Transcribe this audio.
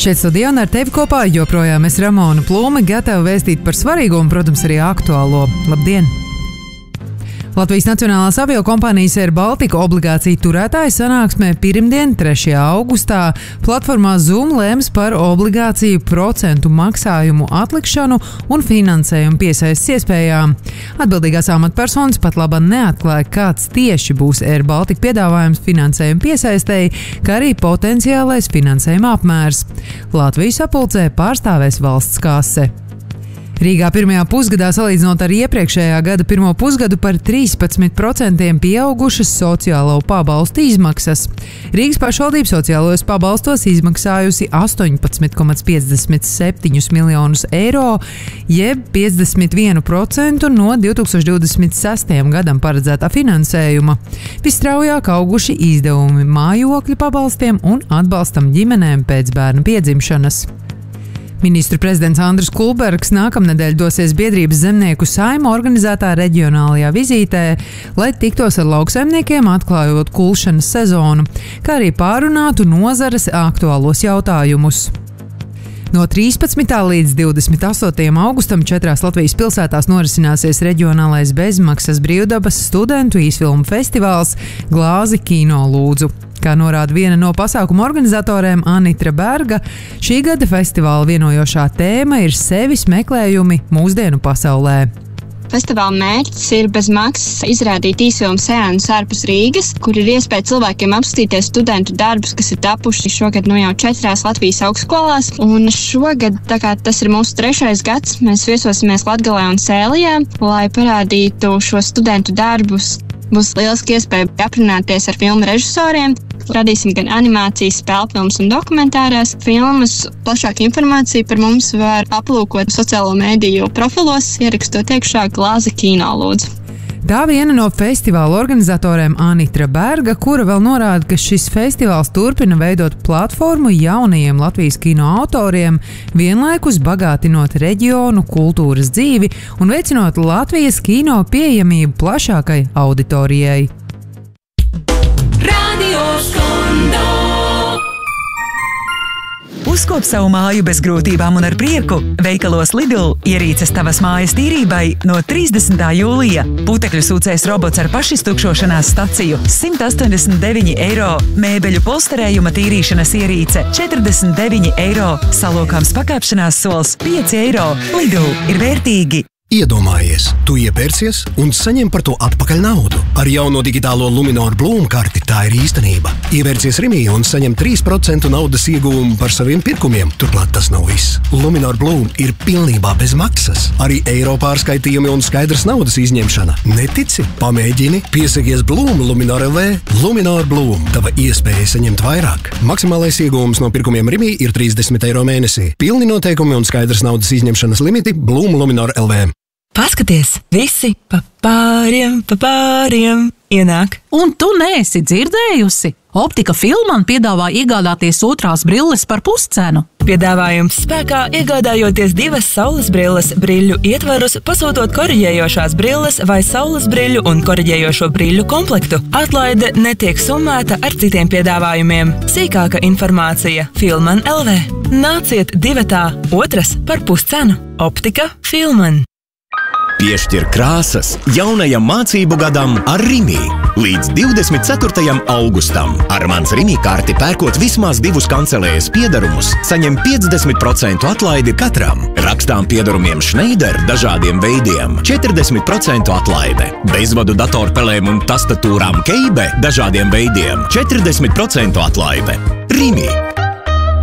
Šeit studijā un ar tevi kopā joprojām es Ramona Plūme, gatava vēstīt par svarīgo un, protams, arī aktuālo. Labdien! Latvijas Nacionālās aviokompānijas Air Baltica obligāciju turētāju sanāksmē pirmdien, 3. augustā, platformā Zoom lēms par obligāciju procentu maksājumu atlikšanu un finansējumu piesaistes iespējām. Atbildīgās amatpersonas pat labāk neatklāja, kāds tieši būs Air Baltica piedāvājums finansējumu piesaistēji, kā arī potenciālais finansējuma apmērs. Latviju sapulcē pārstāvēs valsts kase. Rīgā pirmajā pusgadā, salīdzinot ar iepriekšējā gada pirmo pusgadu, par 13% pieaugušas sociālo pabalstu izmaksas. Rīgas pašvaldība sociālajos pabalstos izmaksājusi 18,57 miljonus eiro, jeb 51% no 2026. gadam paredzētā finansējuma. Visstraujāk auguši izdevumi mājokļu pabalstiem un atbalstam ģimenēm pēc bērna piedzimšanas. Ministru prezidents Andris Kulbergs nākamnedēļ dosies Biedrības zemnieku saima organizētā reģionālajā vizītē, lai tiktos ar lauksaimniekiem, atklājot kulšanas sezonu, kā arī pārunātu nozares aktuālos jautājumus. No 13. līdz 28. augustam 4 Latvijas pilsētās norisināsies reģionālais bezmaksas brīvdabas studentu īsfilmu festivāls Glāzi kino lūdzu. Kā norāda viena no pasākuma organizatoriem Anitra Berga, šī gada festivāla vienojošā tēma ir sevis meklējumi mūsdienu pasaulē. Festivāla mērķis ir bez maksas izrādīt īsfilmu seansus ārpus Rīgas, kur ir iespēja cilvēkiem apskatīties studentu darbus, kas ir tapuši šogad jau 4 Latvijas augstskolās. Un šogad, tā kā tas ir mūsu 3. gads, mēs viesosimies Latgalē un Sēlijā, lai parādītu šo studentu darbus. Būs lieliski iespēja aprunāties ar filmu režisoriem. Radīsim gan animācijas, spēlfilmas un dokumentārās filmas. Plašāku informāciju par mums var aplūkot sociālo mēdīju profilos, ierakstot iekšā Glāzi kino lūdzu. Tā viena no festivāla organizatoriem Anitra Berga, kura vēl norāda, ka šis festivāls turpina veidot platformu jaunajiem Latvijas kino autoriem, vienlaikus bagātinot reģionu kultūras dzīvi un veicinot Latvijas kino pieejamību plašākai auditorijai. Uzkop savu māju bez grūtībām un ar prieku. Veikalos Lidl ierīces tavas mājas tīrībai no 30. jūlija. Putekļu sūcējs robots ar pašiztukšošanās staciju 189 eiro. Mēbeļu polsterējuma tīrīšanas ierīce 49 eiro. Salokāms pakāpšanās sols 5 eiro. Lidl ir vērtīgi. Iedomājies, tu iepērcies un saņem par to atpakaļ naudu. Ar jauno digitālo Luminor Bloom karti tā ir īstenība. Ievērcies Rimī un saņem 3% naudas ieguvumu par saviem pirkumiem. Turklāt tas nav viss. Luminor Bloom ir pilnībā bez maksas. Arī eiro pārskaitījumi un skaidrs naudas izņemšana. Netici? Pamēģini. Piesakies Bloom Luminor LV. Luminor Bloom. Tava iespēja saņemt vairāk. Maksimālais ieguvums no pirkumiem Rimī ir 30 eiro mēnesī. Pilni noteikumi un skaidrs naudas izņemšanas limiti Bloom Luminor LV. Paskaties, visi pa pāriem ienāk. Un tu neesi dzirdējusi? Optika Filman piedāvā iegādāties otrās brilles par puscenu. Piedāvājums spēkā iegādājoties 2 saules brilles briļu ietvarus, pasūtot koriģējošās brilles vai saules briļu un koriģējošo briļu komplektu. Atlaide netiek summēta ar citiem piedāvājumiem. Sīkāka informācija Filman LV. Nāciet 2. otras par puscenu. Optika Filman. Piešķir krāsas jaunajam mācību gadam ar Rimī. Līdz 24. augustam ar mans Rimī karti pērkot vismaz 2 kancelējas piedarumus, saņem 50% atlaidi katram. Rakstām piedarumiem Schneider dažādiem veidiem 40% atlaide. Bezvadu datorpelēm un tastatūrām Keibe dažādiem veidiem 40% atlaide. Rimī.